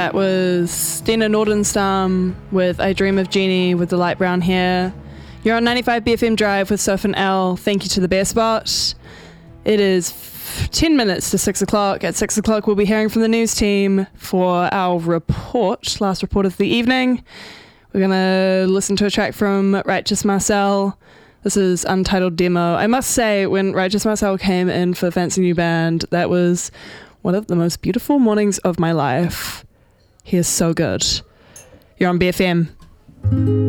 That was Stina Nordenstam with I Dream of Jeannie with the light brown hair. You're on 95 BFM Drive with Soph and Elle. Thank you to the Bear Spot. It is 10 minutes to 6 o'clock. At 6 o'clock, we'll be hearing from the news team for our report, last report of the evening. We're going to listen to a track from Righteous Marcel. This is Untitled Demo. I must say, when Righteous Marcel came in for Fancy New Band, that was one of the most beautiful mornings of my life. He is so good. You're on BFM.